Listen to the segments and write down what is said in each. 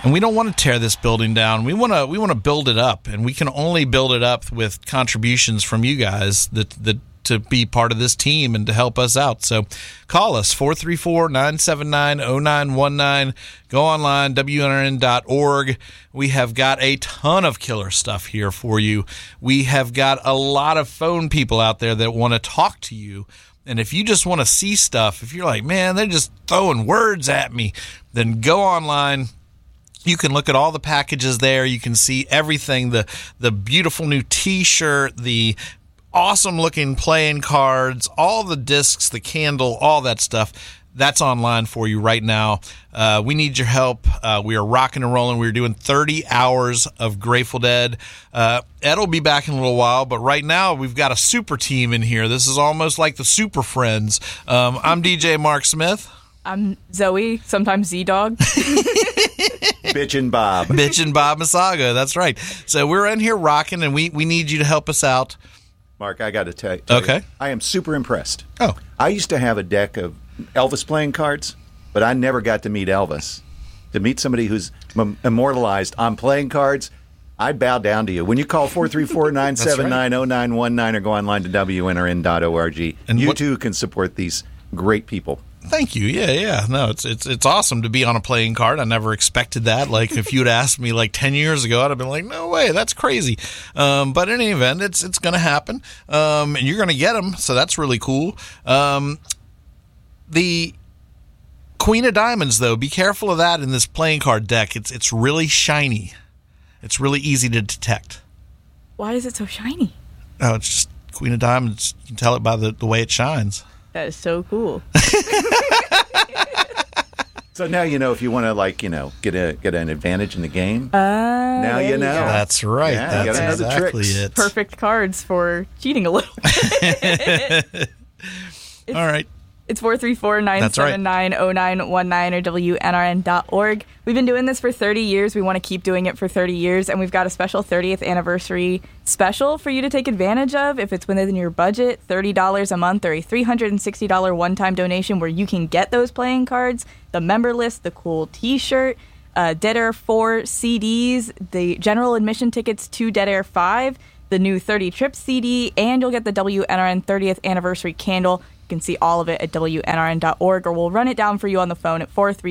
And we don't want to tear this building down. We want to build it up, and we can only build it up with contributions from you guys that to be part of this team and to help us out. So call us, 434-979-0919. Go online, WNRN.org. We have got a ton of killer stuff here for you. We have got a lot of phone people out there that want to talk to you. And if you just want to see stuff, if you're like, man, they're just throwing words at me, then go online. You can look at all the packages there. You can see everything, the beautiful new T-shirt, the awesome-looking playing cards, all the discs, the candle, all that stuff. That's online for you right now. We need your help. We are rocking and rolling. We're doing 30 hours of Grateful Dead. Ed will be back in a little while, but right now we've got a super team in here. This is almost like the Super Friends. I'm DJ Mark Smith. I'm Zoe, sometimes Z-Dog. Bitchin' Bob. Bitchin' Bob Masago, that's right. So we're in here rocking, and we need you to help us out. Mark, I got to tell you, I am super impressed. Oh. I used to have a deck of Elvis playing cards, but I never got to meet Elvis. To meet somebody who's immortalized on playing cards, I bow down to you. When you call 434-979-0919 or go online to WNRN.org, and you too can support these great people. Thank you. Yeah. No, it's awesome to be on a playing card. I never expected that. Like, if you'd asked me like 10 years ago, I'd have been like, no way, that's crazy. But in any event, it's going to happen. And you're going to get them, so that's really cool. The Queen of Diamonds, though, be careful of that in this playing card deck. It's really shiny. It's really easy to detect. Why is it so shiny? Oh, it's just Queen of Diamonds. You can tell it by the way it shines. That is so cool. So now you know if you want to, get an advantage in the game. Now you know. That's right. Yeah, that's exactly tricks. it. Perfect cards for cheating a little bit. All right. It's 434-979-0919 or WNRN.org. We've been doing this for 30 years. We want to keep doing it for 30 years, and we've got a special 30th anniversary special for you to take advantage of. If it's within your budget, $30 a month or a $360 one-time donation where you can get those playing cards, the member list, the cool T-shirt, Dead Air 4 CDs, the general admission tickets to Dead Air 5, the new 30 Trips CD, and you'll get the WNRN 30th anniversary candle. You can see all of it at WNRN.org, or we'll run it down for you on the phone at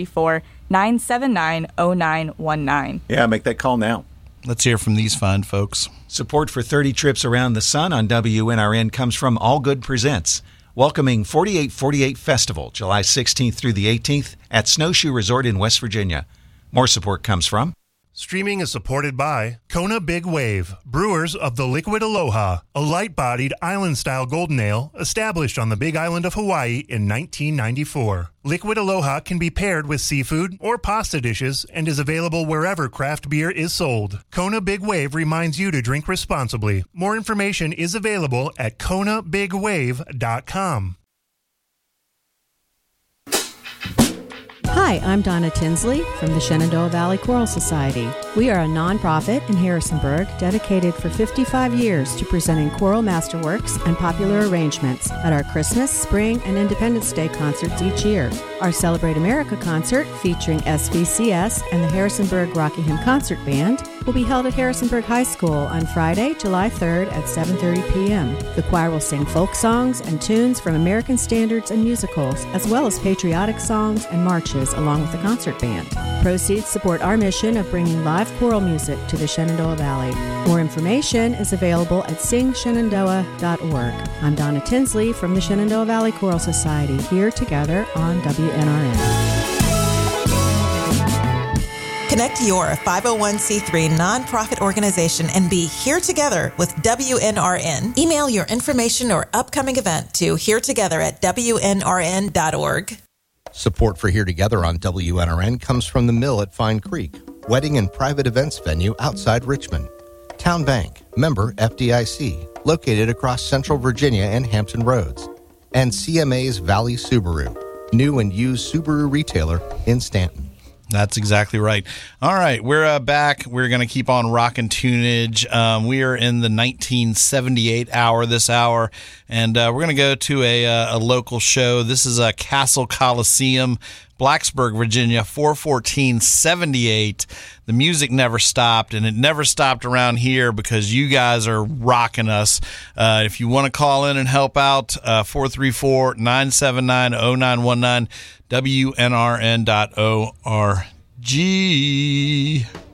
434-979-0919. Yeah, make that call now. Let's hear from these fine folks. Support for 30 Trips Around the Sun on WNRN comes from All Good Presents, welcoming 4848 Festival, July 16th through the 18th at Snowshoe Resort in West Virginia. More support comes from... Streaming is supported by Kona Big Wave, brewers of the Liquid Aloha, a light-bodied island-style golden ale established on the Big Island of Hawaii in 1994. Liquid Aloha can be paired with seafood or pasta dishes and is available wherever craft beer is sold. Kona Big Wave reminds you to drink responsibly. More information is available at KonaBigWave.com. Hi, I'm Donna Tinsley from the Shenandoah Valley Choral Society. We are a nonprofit in Harrisonburg dedicated for 55 years to presenting choral masterworks and popular arrangements at our Christmas, Spring, and Independence Day concerts each year. Our Celebrate America concert featuring SVCS and the Harrisonburg Rockingham Concert Band will be held at Harrisonburg High School on Friday, July 3rd at 7:30 p.m. The choir will sing folk songs and tunes from American standards and musicals, as well as patriotic songs and marches along with the concert band. Proceeds support our mission of bringing live choral music to the Shenandoah Valley. More information is available at singshenandoah.org. I'm Donna Tinsley from the Shenandoah Valley Choral Society, here together on WNRN. Connect your 501c3 nonprofit organization and be here together with WNRN. Email your information or upcoming event to heretogether@WNRN.org. Support for Here Together on WNRN comes from the Mill at Fine Creek, wedding and private events venue outside Richmond. Town Bank, member FDIC, located across Central Virginia and Hampton Roads. And CMA's Valley Subaru, new and used Subaru retailer in Stanton. That's exactly right. All right, we're back. We're going to keep on rocking tunage. We are in the 1978 hour this hour, and we're going to go to a local show. This is a Castle Coliseum Blacksburg, Virginia, 41478. The music never stopped, and it never stopped around here because you guys are rocking us. If you want to call in and help out, 434-979-0919, WNRN.org.